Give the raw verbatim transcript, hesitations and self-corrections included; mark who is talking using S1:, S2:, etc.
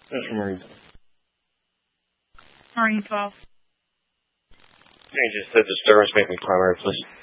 S1: That's for Marine.
S2: Marine twelve.
S3: Change this to disturbance, make me primary, please.